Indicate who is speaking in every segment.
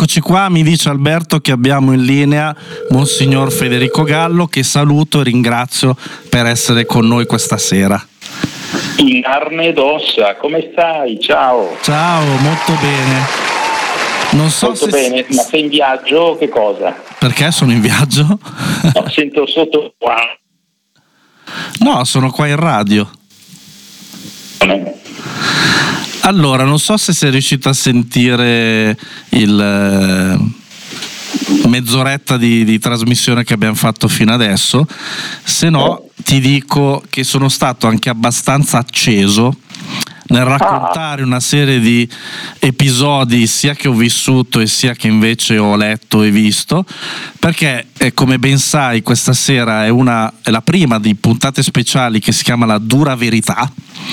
Speaker 1: Eccoci qua, mi dice Alberto che abbiamo in linea Monsignor Federico Gallo, che saluto e ringrazio per essere con noi questa sera.
Speaker 2: In carne ed ossa, come stai? Ciao.
Speaker 1: Ciao, molto bene. Non so
Speaker 2: molto bene, ma sei in viaggio o che cosa?
Speaker 1: Perché sono in viaggio?
Speaker 2: No, sento sotto qua.
Speaker 1: No, sono qua in radio. Allora, non so se sei riuscito a sentire il mezz'oretta di trasmissione che abbiamo fatto fino adesso. Se no, ti dico che sono stato anche abbastanza acceso nel raccontare una serie di episodi sia che ho vissuto e sia che invece ho letto e visto, perché come ben sai questa sera è la prima di puntate speciali che si chiama La Dura Verità,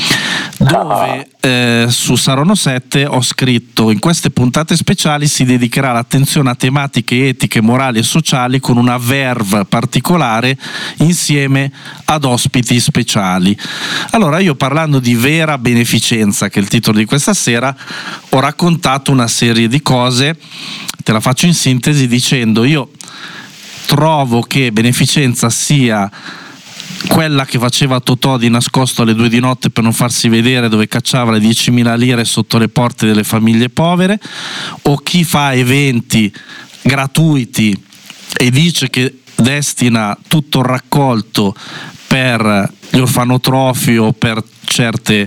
Speaker 1: dove su Sarono 7 ho scritto: in queste puntate speciali si dedicherà l'attenzione a tematiche etiche, morali e sociali con una verve particolare insieme ad ospiti speciali. Allora, io, parlando di vera beneficenza, che è il titolo di questa sera, ho raccontato una serie di cose. Te la faccio in sintesi dicendo: io trovo che beneficenza sia quella che faceva Totò di nascosto alle 2 di notte per non farsi vedere, dove cacciava le 10.000 lire sotto le porte delle famiglie povere, o chi fa eventi gratuiti e dice che destina tutto il raccolto per gli orfanotrofi o per certe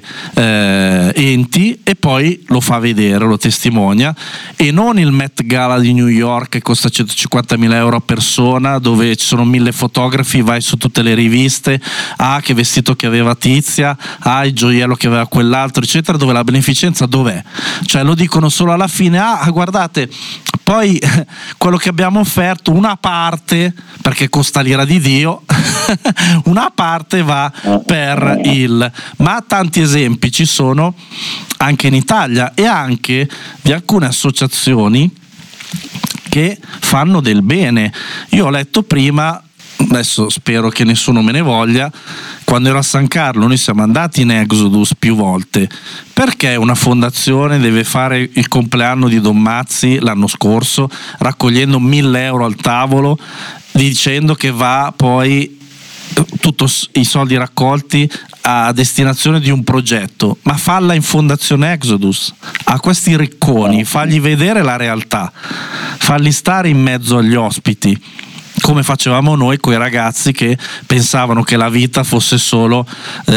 Speaker 1: enti e poi lo fa vedere, lo testimonia, e non il Met Gala di New York che costa 150.000 euro a persona, dove ci sono 1000 fotografi, vai su tutte le riviste, che vestito che aveva Tizia, il gioiello che aveva quell'altro, eccetera, dove la beneficenza dov'è? Cioè lo dicono solo alla fine: guardate, poi quello che abbiamo offerto, una parte, perché costa l'ira di Dio, una parte va per ma tanti esempi ci sono anche in Italia e anche di alcune associazioni che fanno del bene. Io ho letto prima, adesso spero che nessuno me ne voglia, quando ero a San Carlo noi siamo andati in Exodus più volte. Perché una fondazione deve fare il compleanno di Don Mazzi l'anno scorso raccogliendo 1.000 euro al tavolo, dicendo che va poi tutti i soldi raccolti a destinazione di un progetto? Ma falla in Fondazione Exodus, a questi ricconi, fagli vedere la realtà, falli stare in mezzo agli ospiti, come facevamo noi coi ragazzi che pensavano che la vita fosse solo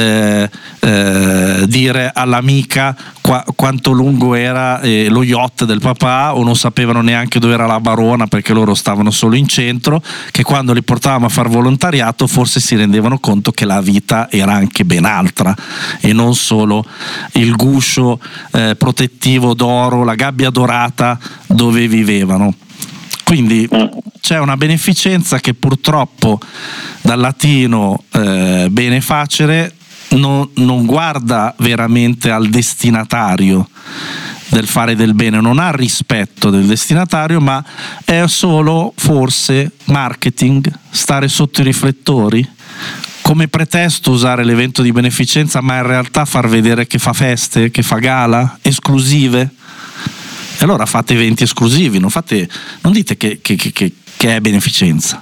Speaker 1: dire all'amica quanto lungo era lo yacht del papà, o non sapevano neanche dove era la Barona perché loro stavano solo in centro, che quando li portavamo a far volontariato forse si rendevano conto che la vita era anche ben altra e non solo il guscio protettivo d'oro, la gabbia dorata dove vivevano. Quindi c'è una beneficenza che purtroppo dal latino benefacere non guarda veramente al destinatario del fare del bene, non ha rispetto del destinatario, ma è solo forse marketing, stare sotto i riflettori, come pretesto usare l'evento di beneficenza, ma in realtà far vedere che fa feste, che fa gala esclusive. E allora fate eventi esclusivi, non dite che è beneficenza.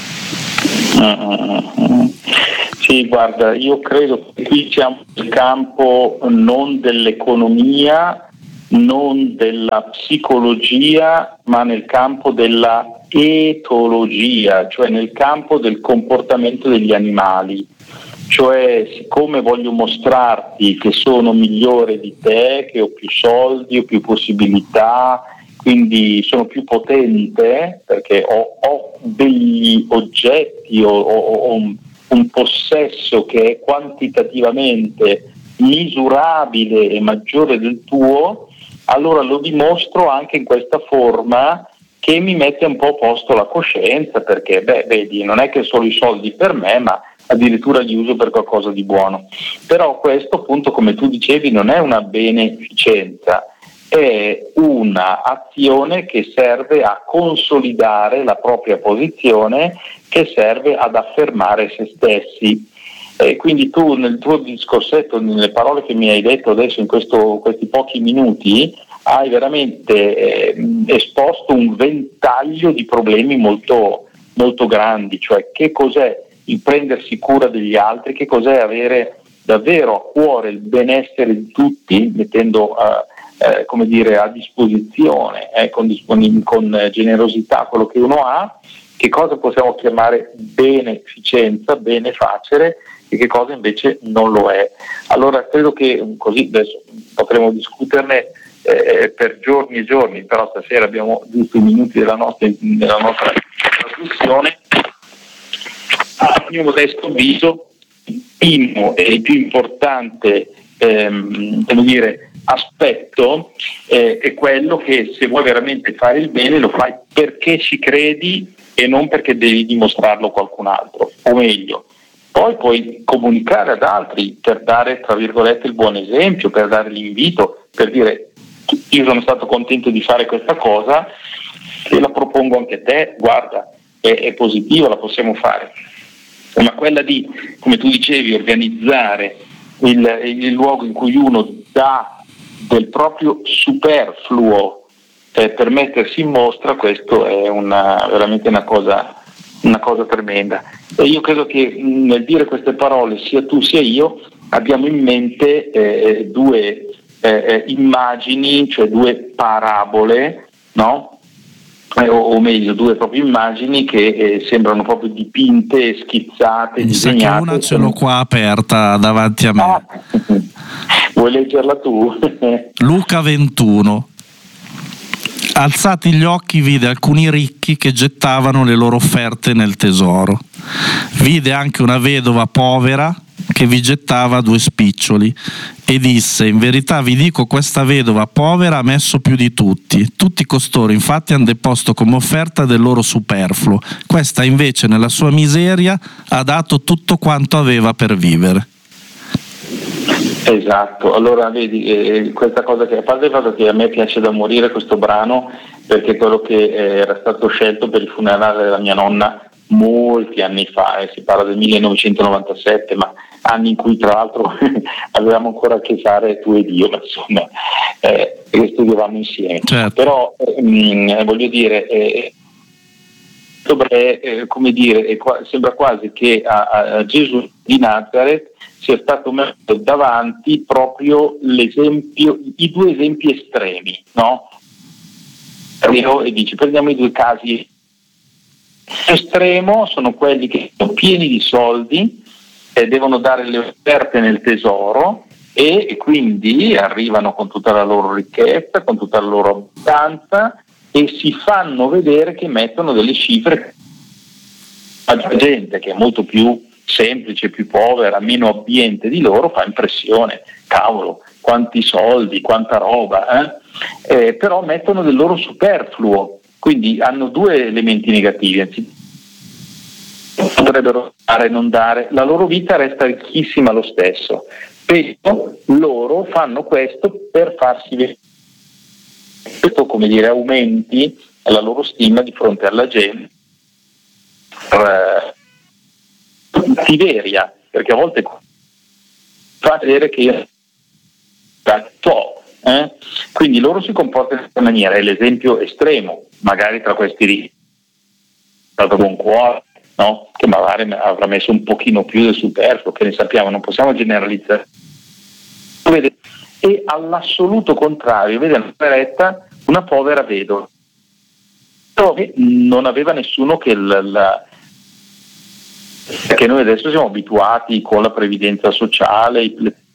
Speaker 2: Sì, guarda, io credo che qui siamo nel campo non dell'economia, non della psicologia, ma nel campo della etologia, cioè nel campo del comportamento degli animali. Cioè, siccome voglio mostrarti che sono migliore di te, che ho più soldi, ho più possibilità, quindi sono più potente perché ho degli oggetti, ho un possesso che è quantitativamente misurabile e maggiore del tuo, allora lo dimostro anche in questa forma che mi mette un po' a posto la coscienza, perché vedi, non è che solo i soldi per me, ma addirittura li uso per qualcosa di buono. Però questo, appunto, come tu dicevi, non è una beneficenza, è una azione che serve a consolidare la propria posizione, che serve ad affermare se stessi. E quindi tu nel tuo discorsetto, nelle parole che mi hai detto adesso in questi pochi minuti, hai veramente esposto un ventaglio di problemi molto, molto grandi, cioè che cos'è il prendersi cura degli altri, che cos'è avere davvero a cuore il benessere di tutti, mettendo come dire, a disposizione con generosità quello che uno ha, che cosa possiamo chiamare beneficenza, benefacere, e che cosa invece non lo è. Allora credo che così adesso potremo discuterne per giorni e giorni, però stasera abbiamo giusto i minuti della nostra trasmissione. A mio modesto avviso, il primo e il più importante come dire, aspetto è quello che se vuoi veramente fare il bene lo fai perché ci credi e non perché devi dimostrarlo a qualcun altro, o meglio, poi puoi comunicare ad altri per dare, tra virgolette, il buon esempio, per dare l'invito, per dire io sono stato contento di fare questa cosa e la propongo anche a te, guarda, è positiva, la possiamo fare. Ma quella di, come tu dicevi, organizzare il luogo in cui uno dà del proprio superfluo per mettersi in mostra, questo è veramente una cosa tremenda. E io credo che nel dire queste parole, sia tu sia io, abbiamo in mente due immagini, cioè due parabole, no? O meglio, due proprio immagini che sembrano proprio dipinte, schizzate, disegnate.
Speaker 1: Che una ce l'ho qua aperta davanti a me.
Speaker 2: Vuoi leggerla tu?
Speaker 1: Luca 21. Alzati gli occhi vide alcuni ricchi che gettavano le loro offerte nel tesoro. Vide anche una vedova povera che vi gettava 2 spiccioli e disse: in verità vi dico, questa vedova povera ha messo più di tutti costoro infatti hanno deposto come offerta del loro superfluo, questa invece nella sua miseria ha dato tutto quanto aveva per vivere.
Speaker 2: Esatto, allora vedi questa cosa, che a parte il fatto che a me piace da morire questo brano, perché è quello che era stato scelto per il funerale della mia nonna molti anni fa, si parla del 1997, ma anni in cui tra l'altro avevamo ancora a che fare tu ed io, ma insomma perché studiavamo insieme.
Speaker 1: Certo.
Speaker 2: Però voglio dire, come dire, sembra quasi che a Gesù di Nazareth sia stato messo davanti proprio l'esempio, i 2 esempi estremi, no? E dice, prendiamo i 2 casi. Estremo sono quelli che sono pieni di soldi e devono dare le offerte nel tesoro e quindi arrivano con tutta la loro ricchezza, con tutta la loro abbondanza e si fanno vedere che mettono delle cifre. La gente che è molto più semplice, più povera, meno abbiente di loro fa impressione, cavolo, quanti soldi, quanta roba, però mettono del loro superfluo, quindi hanno 2 elementi negativi, potrebbero dare, non dare, la loro vita resta ricchissima lo stesso, però loro fanno questo per farsi vedere, questo, come dire, aumenti la loro stima di fronte alla gente, cattiveria, perché a volte fa vedere che io quindi loro si comportano in questa maniera, è l'esempio estremo, magari tra questi ricchi stato buon cuore, no? Che magari avrà messo un pochino più del superfluo, che ne sappiamo, non possiamo generalizzare. E all'assoluto contrario vede una poveretta, una povera vedova che non aveva nessuno che perché noi adesso siamo abituati con la previdenza sociale,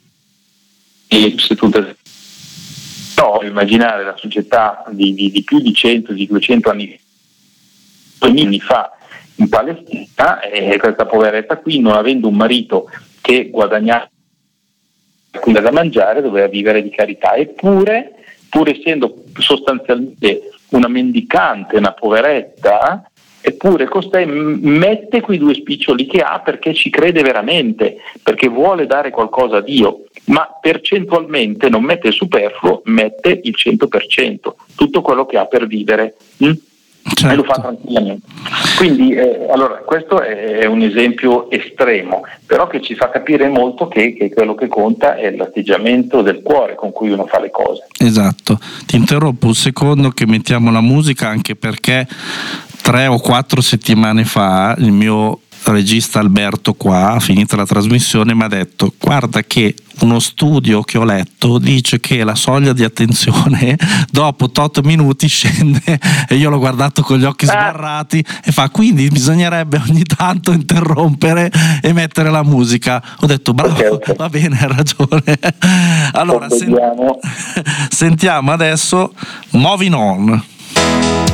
Speaker 2: però immaginare la società di più di 100, di 200 anni fa in Palestina, e questa poveretta qui, non avendo un marito che guadagnava da mangiare, doveva vivere di carità, eppure, pur essendo sostanzialmente una mendicante, una poveretta, eppure costei mette quei 2 spiccioli che ha perché ci crede veramente, perché vuole dare qualcosa a Dio, ma percentualmente non mette il superfluo, mette il 100%, tutto quello che ha per vivere.
Speaker 1: certo.
Speaker 2: E lo fa tranquillamente. Quindi allora questo è un esempio estremo, però che ci fa capire molto che quello che conta è l'atteggiamento del cuore con cui uno fa le cose.
Speaker 1: Esatto. Ti interrompo un secondo che mettiamo la musica, anche perché 3 o 4 settimane fa il mio regista Alberto qua, finita la trasmissione, mi ha detto: guarda che uno studio che ho letto dice che la soglia di attenzione dopo 8 minuti scende, e io l'ho guardato con gli occhi sbarrati e fa: quindi bisognerebbe ogni tanto interrompere e mettere la musica. Ho detto bravo, okay. Va bene, hai ragione. Allora sentiamo adesso Moving On.